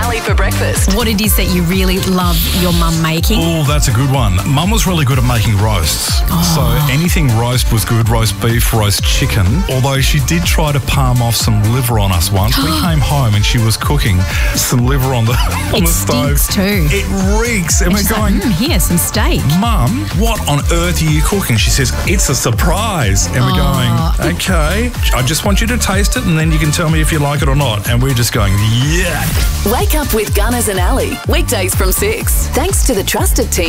Ali for breakfast. What it is that you really love your mum making? Oh, that's a good one. Mum was really good at making roasts. So anything roast was good, roast beef, roast chicken. Although she did try to palm off some liver on us once. We came home and she was cooking some liver on the stove. It stinks too. It reeks. And we're She's going, like, here's some steak. Mum, what on earth are you cooking? She says, it's a surprise. And we're going, okay, I just want you to taste it and then you can tell me if you like it or not. And we're just going, yeah. Wake up with Gunners and Ali. Weekdays from 6. Thanks to the trusted team